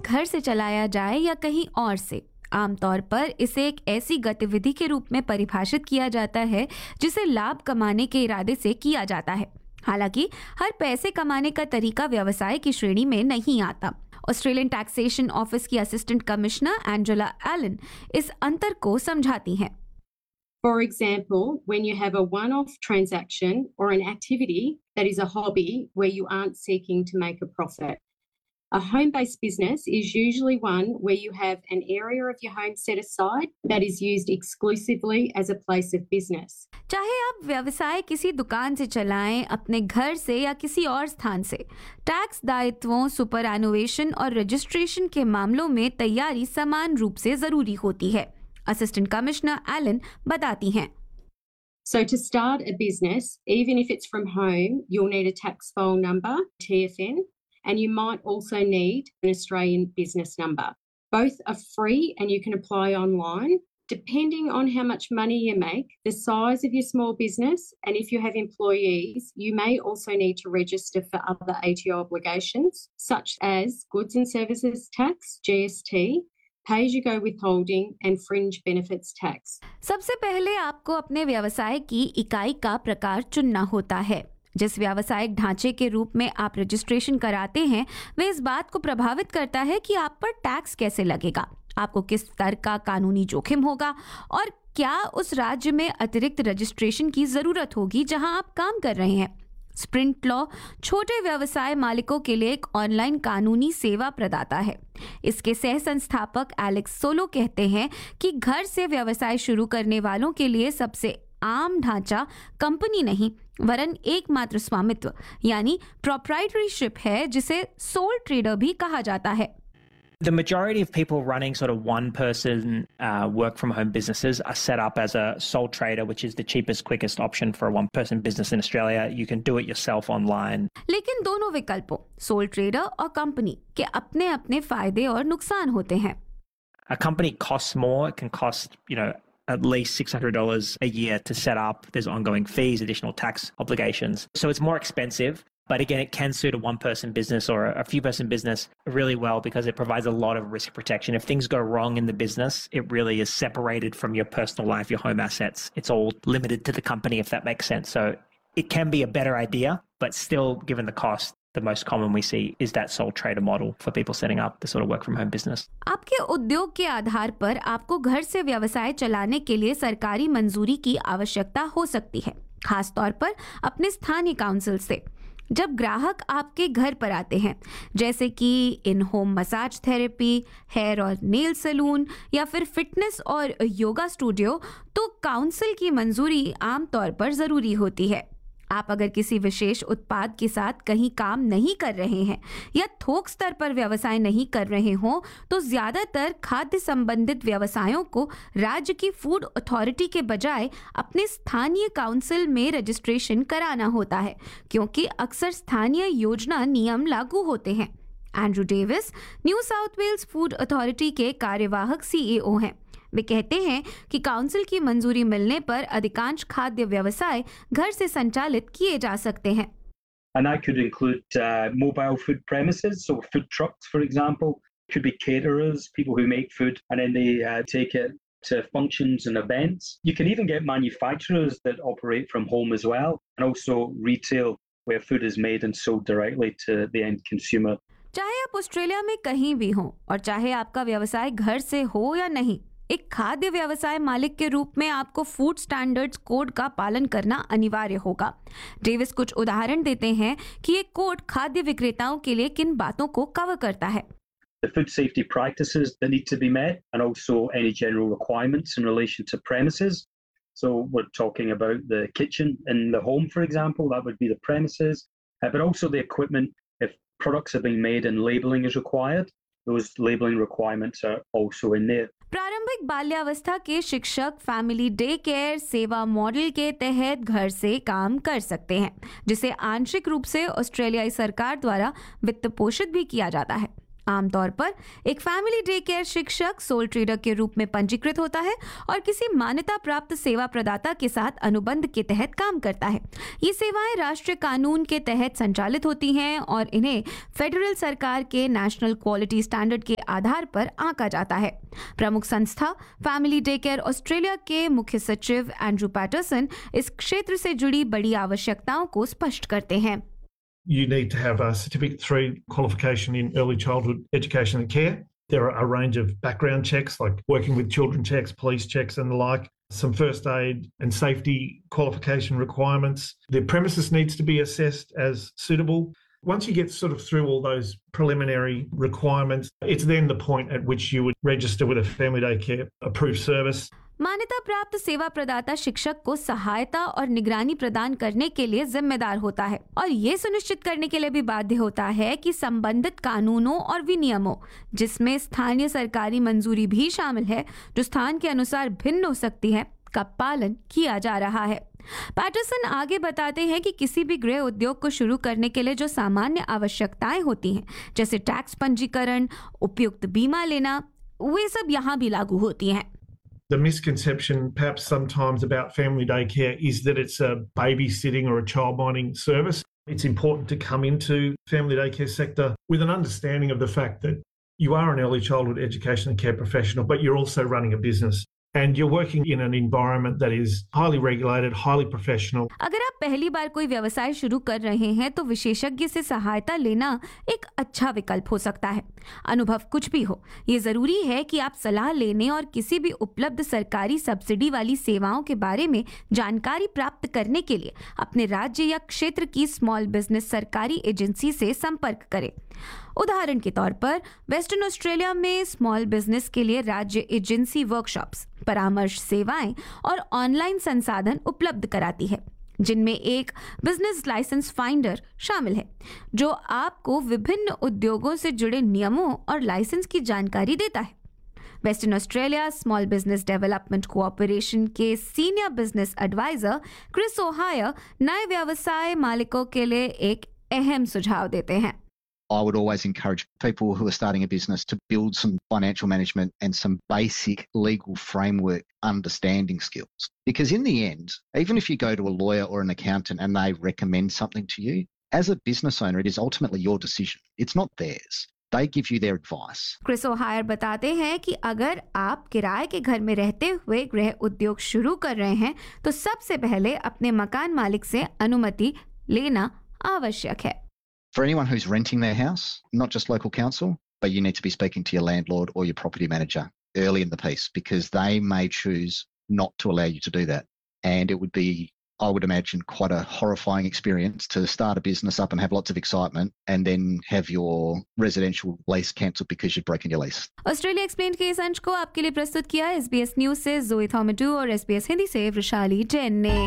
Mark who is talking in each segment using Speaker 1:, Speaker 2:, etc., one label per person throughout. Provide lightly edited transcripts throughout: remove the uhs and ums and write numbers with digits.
Speaker 1: घर से चलाया जाए या कहीं और से। आमतौर पर इसे एक ऐसी गतिविधि के रूप में परिभाषित किया जाता है जिसे लाभ कमाने के इरादे से किया जाता है। हालांकि हर पैसे कमाने का तरीका व्यवसाय की श्रेणी में नहीं आता। ऑस्ट्रेलियन टैक्सेशन ऑफिस की असिस्टेंट कमिश्नर एंजेला एलन इस अंतर को समझाती हैं।
Speaker 2: For example, when you have a one-off transaction or an activity that is a hobby where you aren't seeking to make a profit. A home-based business is usually one where you have an area of your home set aside that is used exclusively as a place of business.
Speaker 1: चाहे आप व्यवसाय किसी दुकान से चलाएं, अपने घर से या किसी और स्थान से, टैक्स दायित्वों, सुपरएनुवेशन और रजिस्ट्रेशन के मामलों में तैयारी समान रूप से जरूरी होती है। असिस्टेंट कमिश्नर एलन बताती हैं।
Speaker 2: So to start a business, even if it's from home, you'll need a tax file number, TFN, and you might also need an Australian business number. Both are free and you can apply online. Depending on how much money you make, the size of your small business, and if you have employees, you may also need to register for other ATO obligations, such as goods and services tax, GST, pay-as-you-go withholding and fringe benefits tax.
Speaker 1: सबसे पहले आपको अपने व्यवसाय की इकाई का प्रकार चुनना होता है। जिस व्यावसायिक ढांचे के रूप में आप रजिस्ट्रेशन कराते हैं, वह इस बात को प्रभावित करता है कि आप पर टैक्स कैसे लगेगा, आपको किस स्तर का कानूनी जोखिम होगा और क्या उस राज्य में अतिरिक्त रजिस्ट्रेशन की जरूरत होगी जहां आप काम कर रहे हैं। स्प्रिंट लॉ छोटे व्यवसाय मालिकों के लिए एक ऑनलाइन कानूनी सेवा प्रदाता है। इसके सह संस्थापक एलेक्स सोलो कहते हैं कि घर से व्यवसाय शुरू करने वालों के लिए सबसे आम ढांचा कंपनी नहीं वरन एकमात्र स्वामित्व यानी प्रोप्राइटरीशिप है, जिसे सोल ट्रेडर भी कहा जाता है।
Speaker 3: The majority of people running sort of one-person work from home businesses are set up as a sole trader, which is the cheapest, quickest option for a one-person business in Australia. You can do it yourself online.
Speaker 1: लेकिन दोनों विकल्पों soul trader और company के अपने अपने फायदे और नुकसान होते हैं।
Speaker 3: A company costs more. It can cost, at least $600 a year to set up. There's ongoing fees, additional tax obligations. So it's more expensive. But again, it can suit a one-person business or a few-person business really well because it provides a lot of risk protection. If things go wrong in the business, it really is separated from your personal life, your home assets. It's all limited to the company, if that makes sense. So it can be a better idea, but still, given the cost, the most common we see is that sole trader model for people setting up the sort of work-from-home business.
Speaker 1: आपके उद्योग के आधार पर आपको घर से व्यवसाय चलाने के लिए सरकारी मंजूरी की आवश्यकता हो सकती है, खास तौर पर अपने स्थानीय काउंसिल से। जब ग्राहक आपके घर पर आते हैं, जैसे कि इन होम मसाज थेरेपी, हेयर और नेल सैलून या फिर फिटनेस और योगा स्टूडियो, तो काउंसिल की मंजूरी आमतौर पर ज़रूरी होती है। आप अगर किसी विशेष उत्पाद के साथ कहीं काम नहीं कर रहे हैं या थोक स्तर पर व्यवसाय नहीं कर रहे हों, तो ज़्यादातर खाद्य संबंधित व्यवसायों को राज्य की फूड अथॉरिटी के बजाय अपने स्थानीय काउंसिल में रजिस्ट्रेशन कराना होता है, क्योंकि अक्सर स्थानीय योजना नियम लागू होते हैं। Andrew Davis new south Wales food authority के कार्यवाहक सीईओ हैं। वे कहते हैं कि काउंसिल की मंजूरी मिलने पर अधिकांश खाद्य व्यवसाय घर से संचालित किए जा सकते हैं।
Speaker 4: And that could include mobile food premises, so food trucks, for example. Could be caterers, people who make food, and then they take it to functions and events. You can even get manufacturers that operate from home as well, and also retail, where food is made and sold directly to the end consumer.
Speaker 1: चाहे आप Australia में कहीं भी हों और चाहे आपका व्यवसाय घर से हो या नहीं, एक खाद्य व्यवसाय मालिक के रूप में आपको फूड स्टैंडर्ड्स कोड का पालन करना अनिवार्य होगा। डेविस कुछ उदाहरण देते हैं कि ये कोड खाद्य विक्रेताओं के लिए किन बातों को कवर करता है।
Speaker 4: The food safety practices that need to be met, and also any general requirements in relation to premises. So we're talking about the kitchen in the home, for example, that would be the premises, but also the equipment. If products are being made and labeling is required, those labeling requirements are also in there.
Speaker 1: प्रारंभिक बाल्यावस्था के शिक्षक family day care सेवा model के तहत घर से काम कर सकते हैं, जिसे आंशिक रूप से ऑस्ट्रेलियाई सरकार द्वारा वित्त पोषित भी किया जाता है। आमतौर पर एक फैमिली डे केयर शिक्षक सोल ट्रेडर के रूप में पंजीकृत होता है और किसी मान्यता प्राप्त सेवा प्रदाता के साथ अनुबंध के तहत काम करता है। ये सेवाएं राष्ट्रीय कानून के तहत संचालित होती हैं और इन्हें फेडरल सरकार के नेशनल क्वालिटी स्टैंडर्ड के आधार पर आंका जाता है। प्रमुख संस्था फैमिली डे केयर ऑस्ट्रेलिया के मुख्य सचिव एंड्रू पैटरसन इस क्षेत्र से जुड़ी बड़ी आवश्यकताओं को स्पष्ट करते हैं।
Speaker 5: You need to have a Certificate 3 qualification in early childhood education and care. There are a range of background checks like working with children checks, police checks and the like, some first aid and safety qualification requirements. The premises needs to be assessed as suitable. Once you get sort of through all those preliminary requirements, it's then the point at which you would register with a family day care approved service.
Speaker 1: मान्यता प्राप्त सेवा प्रदाता शिक्षक को सहायता और निगरानी प्रदान करने के लिए जिम्मेदार होता है और ये सुनिश्चित करने के लिए भी बाध्य होता है कि संबंधित कानूनों और विनियमों, जिसमें स्थानीय सरकारी मंजूरी भी शामिल है, जो स्थान के अनुसार भिन्न हो सकती है, का पालन किया जा रहा है। पैटरसन आगे बताते हैं कि किसी भी गृह उद्योग को शुरू करने के लिए जो सामान्य आवश्यकताएं होती हैं, जैसे टैक्स पंजीकरण, उपयुक्त बीमा लेना, वे सब यहाँ भी लागू होती हैं।
Speaker 5: The misconception perhaps sometimes about family day care is that it's a babysitting or a childminding service. It's important to come into family day care sector with an understanding of the fact that you are an early childhood education and care professional, but you're also running a business. And you're working in an environment that is highly regulated, highly professional.
Speaker 1: अगर आप पहली बार कोई व्यवसाय शुरू कर रहे हैं तो विशेषज्ञ से सहायता लेना एक अच्छा विकल्प हो सकता है। अनुभव कुछ भी हो, ये जरूरी है कि आप सलाह लेने और किसी भी उपलब्ध सरकारी सब्सिडी वाली सेवाओं के बारे में जानकारी प्राप्त करने के लिए अपने राज्य या क्षेत्र की स्मॉल बिजनेस सरकारी एजेंसी से संपर्क करें। उदाहरण के तौर पर वेस्टर्न ऑस्ट्रेलिया में स्मॉल बिजनेस के लिए राज्य एजेंसी वर्कशॉप्स, परामर्श सेवाएं और ऑनलाइन संसाधन उपलब्ध कराती है, जिनमें एक बिजनेस लाइसेंस फाइंडर शामिल है, जो आपको विभिन्न उद्योगों से जुड़े नियमों और लाइसेंस की जानकारी देता है। Western Australia small business development cooperation के सीनियर बिजनेस एडवाइजर क्रिस ओहायर नए व्यवसाय मालिकों के लिए एक अहम सुझाव देते हैं।
Speaker 6: I would always encourage people who are starting a business to build some financial management and some basic legal framework understanding skills. Because in the end, even if you go to a lawyer or an accountant and they recommend something to you, as a business owner, it is ultimately your decision. It's not theirs. They give you their advice.
Speaker 1: Chris ओहायर बताते हैं कि अगर आप किराए के घर में रहते हुए गृह उद्योग शुरू कर रहे हैं, तो सबसे पहले अपने मकान मालिक से अनुमति लेना आवश्यक है।
Speaker 6: For anyone who's renting their house, not just local council, but you need to be speaking to your landlord or your property manager early in the piece because they may choose not to allow you to do that. And it would be, I would imagine, quite a horrifying experience to start a business up and have lots of excitement and then have your residential lease cancelled because you've broken your lease.
Speaker 1: Australia explained के इस अंश को आपके लिए प्रस्तुत किया SBS news से जोई थॉमेटू और SBS हिंदी से वृशाली जैन ने।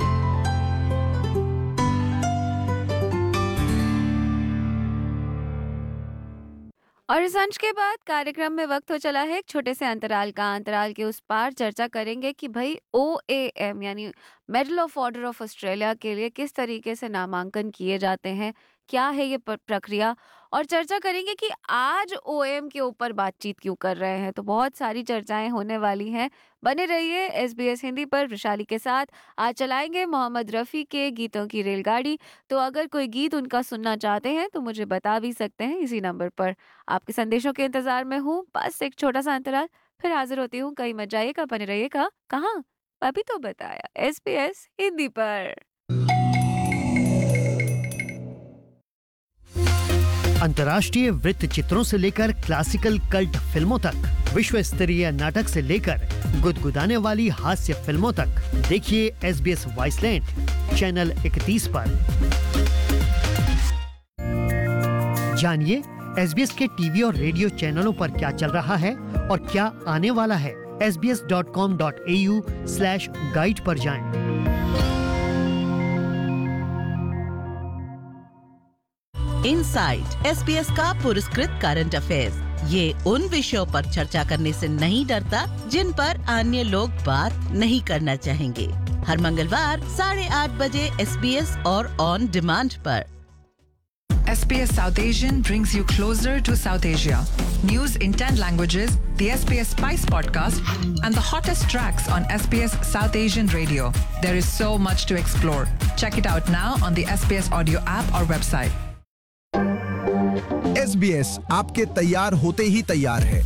Speaker 1: और इस अंश के बाद कार्यक्रम में वक्त हो चला है एक छोटे से अंतराल का। अंतराल के उस पार चर्चा करेंगे कि भाई OAM यानी medal of order of Australia के लिए किस तरीके से नामांकन किए जाते हैं, क्या है ये प्रक्रिया, और चर्चा करेंगे कि आज OAM के ऊपर बातचीत क्यों कर रहे हैं। तो बहुत सारी चर्चाएं होने वाली हैं, बने रहिए SBS हिंदी पर वृशाली के साथ। आज चलाएंगे मोहम्मद रफ़ी के गीतों की रेलगाड़ी। तो अगर कोई गीत उनका सुनना चाहते हैं तो मुझे बता भी सकते हैं इसी नंबर पर। आपके संदेशों के इंतजार में हूँ। बस एक छोटा सा अंतराल, फिर हाजिर होती हूँ। कहीं मत जाइएगा, बने रहिएगा। कहाँ? अभी तो बताया SBS हिंदी पर।
Speaker 7: अंतर्राष्ट्रीय वृत्त चित्रों से लेकर क्लासिकल कल्ट फिल्मों तक, विश्व स्तरीय नाटक से लेकर गुदगुदाने वाली हास्य फिल्मों तक, देखिए SBS वाइसलैंड चैनल 31 पर। जानिए SBS के टीवी और रेडियो चैनलों पर क्या चल रहा है और क्या आने वाला है। sbs.com.au/guide पर जाएं।
Speaker 8: इनसाइट SBS का पुरस्कृत करंट अफेयर्स। ये उन विषयों पर चर्चा करने से नहीं डरता जिन पर अन्य लोग बात नहीं करना चाहेंगे। हर मंगलवार 8:30 बजे SBS और ऑन डिमांड पर।
Speaker 9: SBS South Asian brings you closer to South Asia. News in 10 languages, the SBS Spice podcast, and the hottest tracks on SBS South Asian radio. There is so much to explore. Check it out now on the SBS audio app or website.
Speaker 10: SBS आपके तैयार होते ही तैयार है